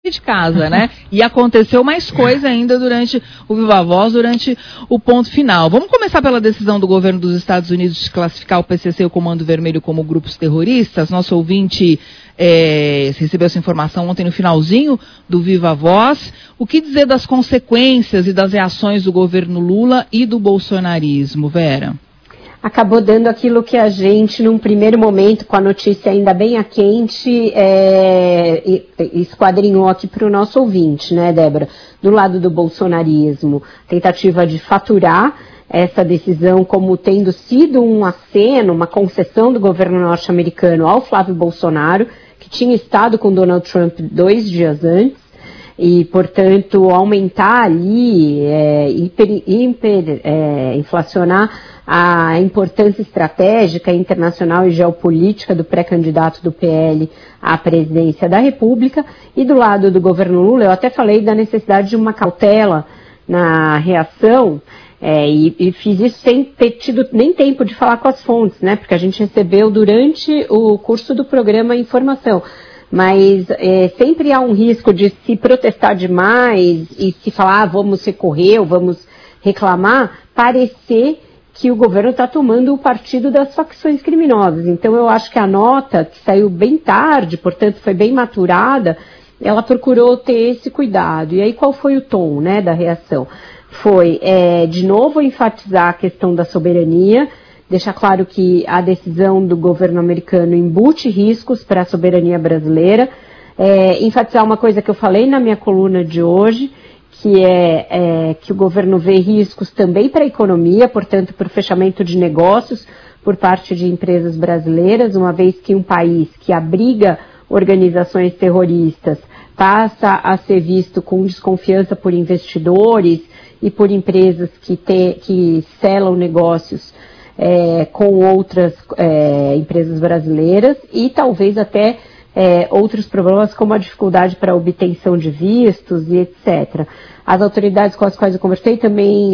de casa, né? E aconteceu mais coisa ainda durante o Viva Voz, durante o ponto final. Vamos começar pela decisão do governo dos Estados Unidos de classificar o PCC e o Comando Vermelho como grupos terroristas. Nosso ouvinte recebeu essa informação ontem no finalzinho do Viva Voz. O que dizer das consequências e das reações do governo Lula e do bolsonarismo, Vera? Acabou dando aquilo que a gente, num primeiro momento, com a notícia ainda bem a quente, esquadrinhou aqui para o nosso ouvinte, né, Débora? Do lado do bolsonarismo, tentativa de faturar essa decisão como tendo sido um aceno, uma concessão do governo norte-americano ao Flávio Bolsonaro, que tinha estado com Donald Trump 2 dias antes, e, portanto, aumentar ali, inflacionar a importância estratégica, internacional e geopolítica do pré-candidato do PL à presidência da República. E do lado do governo Lula, eu até falei da necessidade de uma cautela na reação, e fiz isso sem ter tido nem tempo de falar com as fontes, né, porque a gente recebeu durante o curso do programa informação. Mas sempre há um risco de se protestar demais e se falar, vamos recorrer ou vamos reclamar, parecer que o governo está tomando o partido das facções criminosas. Então eu acho que a nota, que saiu bem tarde, portanto foi bem maturada, ela procurou ter esse cuidado. E aí qual foi o tom, né, da reação? Foi, de novo, enfatizar a questão da soberania, deixar claro que a decisão do governo americano embute riscos para a soberania brasileira, enfatizar uma coisa que eu falei na minha coluna de hoje, que que o governo vê riscos também para a economia, portanto, para o fechamento de negócios por parte de empresas brasileiras, uma vez que um país que abriga organizações terroristas passa a ser visto com desconfiança por investidores e por empresas que selam negócios com outras empresas brasileiras e talvez até outros problemas como a dificuldade para a obtenção de vistos e etc. As autoridades com as quais eu conversei também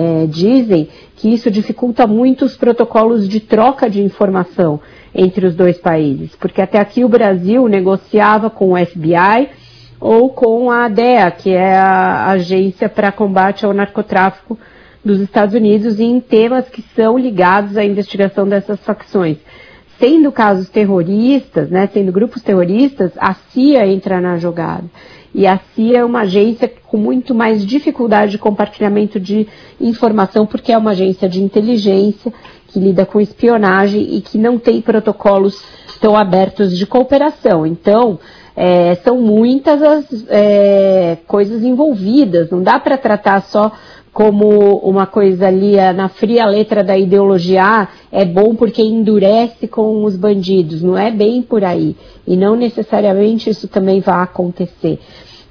dizem que isso dificulta muito os protocolos de troca de informação entre os dois países, porque até aqui o Brasil negociava com o FBI ou com a ADEA, que é a Agência para Combate ao Narcotráfico dos Estados Unidos, em temas que são ligados à investigação dessas facções. Sendo casos terroristas, né, sendo grupos terroristas, a CIA entra na jogada. E a CIA é uma agência com muito mais dificuldade de compartilhamento de informação, porque é uma agência de inteligência que lida com espionagem e que não tem protocolos tão abertos de cooperação. Então, são muitas as coisas envolvidas, não dá para tratar só como uma coisa ali na fria letra da ideologia, é bom porque endurece com os bandidos, não é bem por aí, e não necessariamente isso também vai acontecer.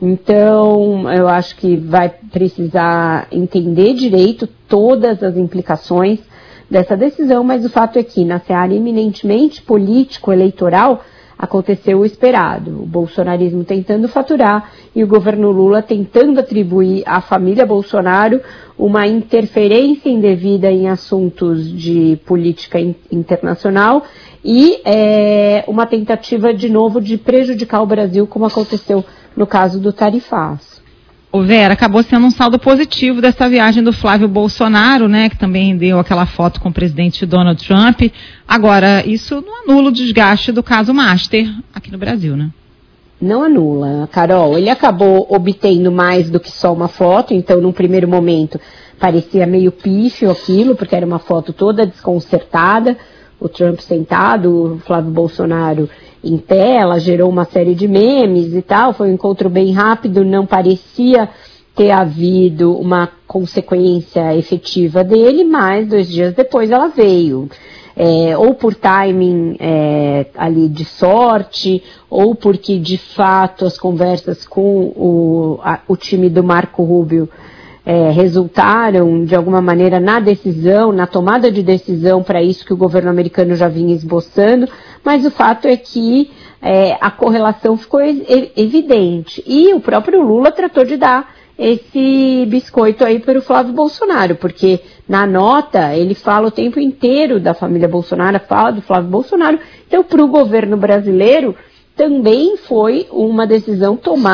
Então, eu acho que vai precisar entender direito todas as implicações dessa decisão, mas o fato é que na seara eminentemente político-eleitoral, aconteceu o esperado, o bolsonarismo tentando faturar e o governo Lula tentando atribuir à família Bolsonaro uma interferência indevida em assuntos de política internacional e uma tentativa de novo de prejudicar o Brasil, como aconteceu no caso do tarifaço. O Vera, acabou sendo um saldo positivo dessa viagem do Flávio Bolsonaro, né, que também deu aquela foto com o presidente Donald Trump. Agora, isso não anula o desgaste do caso Master aqui no Brasil, né? Não anula, Carol. Ele acabou obtendo mais do que só uma foto, então, num primeiro momento, parecia meio pífio aquilo, porque era uma foto toda desconcertada, o Trump sentado, o Flávio Bolsonaro em pé, ela gerou uma série de memes e tal, foi um encontro bem rápido, não parecia ter havido uma consequência efetiva dele, mas 2 dias depois ela veio. Ou por timing ali de sorte, ou porque de fato as conversas com o time do Marco Rubio resultaram de alguma maneira na decisão, na tomada de decisão para isso que o governo americano já vinha esboçando, mas o fato é que a correlação ficou evidente. E o próprio Lula tratou de dar esse biscoito aí para o Flávio Bolsonaro, porque na nota ele fala o tempo inteiro da família Bolsonaro, fala do Flávio Bolsonaro, então para o governo brasileiro também foi uma decisão tomada